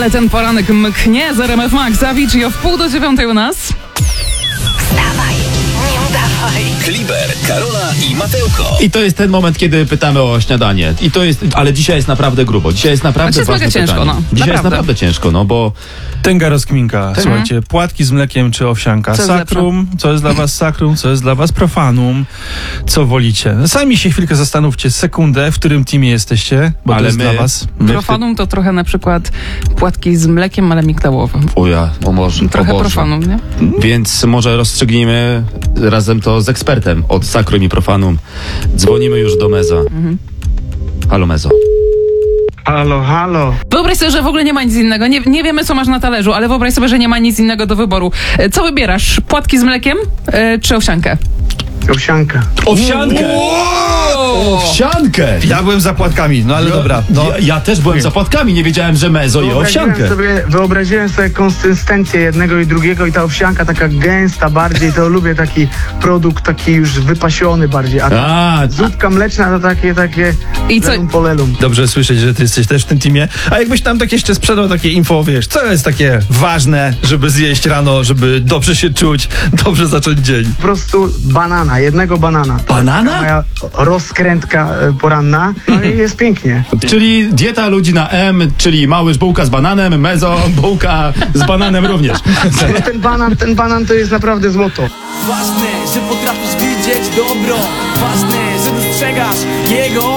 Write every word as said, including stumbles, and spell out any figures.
ale ten poranek mknie z R M F Max. Avicii o wpół do dziewiątej u nas. Wstawaj, nie udawaj. Kliber, Karola i Matełko. I to jest ten moment, kiedy pytamy o śniadanie. I to jest, ale dzisiaj jest naprawdę grubo. Dzisiaj jest naprawdę Znaczy, ważne jest mega pytanie. ciężko, no. Dzisiaj Naprawdę. jest naprawdę ciężko, no bo Tęga rozkminka. Słuchajcie, płatki z mlekiem czy owsianka? Co jest Sakrum, co jest dla was sakrum, co jest dla was profanum? Co wolicie? Sami się chwilkę zastanówcie, sekundę, w którym teamie jesteście, bo Ale to jest my- dla was. my w Profanum to trochę na przykład płatki z mlekiem, ale migdałowym. O ja, o może, Trochę o Boże. profanum, nie? Więc może rozstrzygnijmy razem to z ekspertem od Sakrum i Profanum. Dzwonimy już do Meza. Mhm. Halo Mezo. Halo, halo. Wyobraź sobie, że w ogóle nie ma nic innego. Nie, nie wiemy, co masz na talerzu, ale wyobraź sobie, że nie ma nic innego do wyboru. E, Co wybierasz? Płatki z mlekiem e, czy owsiankę? Owsianka. Owsiankę! Owsiankę! Ja byłem za płatkami, no ale dobra. No. Ja, ja też byłem za płatkami, nie wiedziałem, że Mezo je Wyobraziłem owsiankę. sobie, wyobraziłem sobie konsystencję jednego i drugiego i ta owsianka taka gęsta bardziej, to lubię taki produkt taki już wypasiony bardziej, a ta A, zupka mleczna to takie, takie I co- lelum polelum. Dobrze słyszeć, że ty jesteś też w tym teamie. A jakbyś tam tak jeszcze sprzedał takie info, wiesz, co jest takie ważne, żeby zjeść rano, żeby dobrze się czuć, dobrze zacząć dzień? Po prostu banana, jednego banana. To Banana? taka moja rozkrętka e, poranna, no i jest pięknie. czyli dieta ludzi na M, czyli małyż bułka z bananem, Mezo bułka z bananem również. No ten banan, ten banan to jest naprawdę złoto. Ważne, że potrafisz widzieć dobro. Ważne, że dostrzegasz jego